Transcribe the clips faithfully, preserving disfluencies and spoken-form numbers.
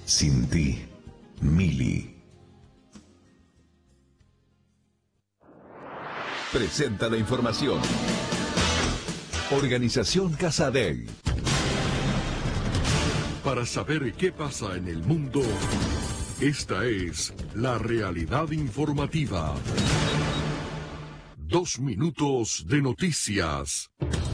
Sin ti, Mili. Presenta la información. Organización Casadei. Para saber qué pasa en el mundo, esta es la realidad informativa. Dos minutos de noticias.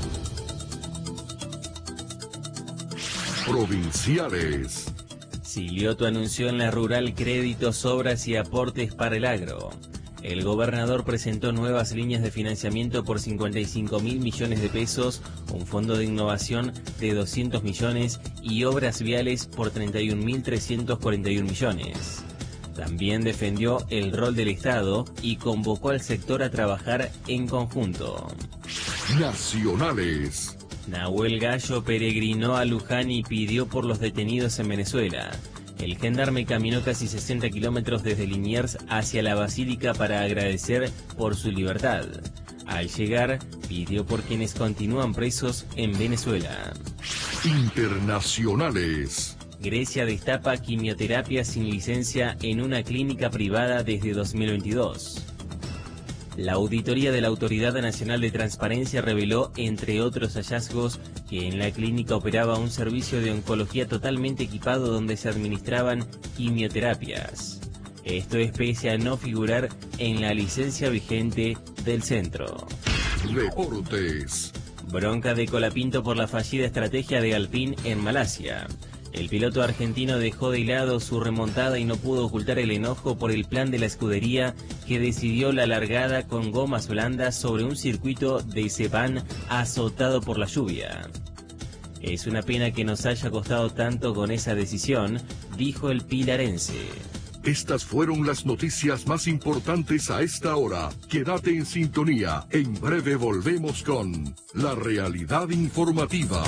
Provinciales. Silioto anunció en la rural créditos, obras y aportes para el agro. El gobernador presentó nuevas líneas de financiamiento por cincuenta y cinco mil millones de pesos, un fondo de innovación de doscientos millones y obras viales por treinta y un mil trescientos cuarenta y un millones. También defendió el rol del Estado y convocó al sector a trabajar en conjunto. Nacionales. Nahuel Gallo peregrinó a Luján y pidió por los detenidos en Venezuela. El gendarme caminó casi sesenta kilómetros desde Liniers hacia la Basílica para agradecer por su libertad. Al llegar, pidió por quienes continúan presos en Venezuela. Internacionales. Grecia destapa quimioterapia sin licencia en una clínica privada desde dos mil veintidós. La auditoría de la Autoridad Nacional de Transparencia reveló, entre otros hallazgos, que en la clínica operaba un servicio de oncología totalmente equipado donde se administraban quimioterapias. Esto es pese a no figurar en la licencia vigente del centro. Deportes. Bronca de Colapinto por la fallida estrategia de Alpine en Malasia. El piloto argentino dejó de lado su remontada y no pudo ocultar el enojo por el plan de la escudería que decidió la largada con gomas blandas sobre un circuito de Sepang azotado por la lluvia. Es una pena que nos haya costado tanto con esa decisión, dijo el pilarense. Estas fueron las noticias más importantes a esta hora. Quédate en sintonía. En breve volvemos con La Realidad Informativa.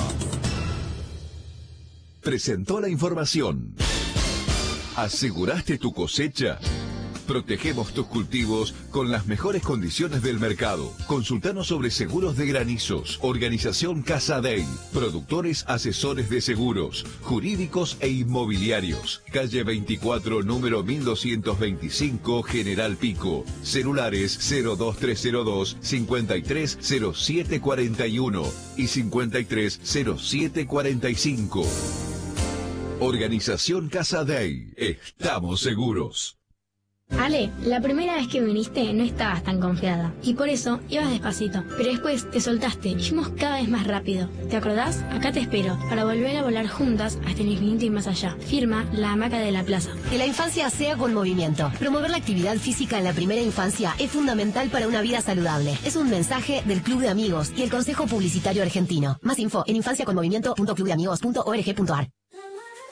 Presentó la información. ¿Aseguraste tu cosecha? Protegemos tus cultivos con las mejores condiciones del mercado. Consultanos sobre seguros de granizos. Organización Casadei. Productores asesores de seguros, jurídicos e inmobiliarios. Calle veinticuatro, número mil doscientos veinticinco, General Pico. Celulares cero dos tres cero dos, cincuenta y tres cero siete cuarenta y uno y cincuenta y tres cero siete cuarenta y cinco. Organización Casadei. Estamos seguros. Ale, la primera vez que viniste no estabas tan confiada y por eso ibas despacito, pero después te soltaste y fuimos cada vez más rápido. ¿Te acordás? Acá te espero para volver a volar juntas hasta el infinito y más allá. Firma La Hamaca de la Plaza. Que la infancia sea con movimiento. Promover la actividad física en la primera infancia es fundamental para una vida saludable. Es un mensaje del Club de Amigos y el Consejo Publicitario Argentino. Más info en infancia con movimiento punto club de amigos punto org punto ar.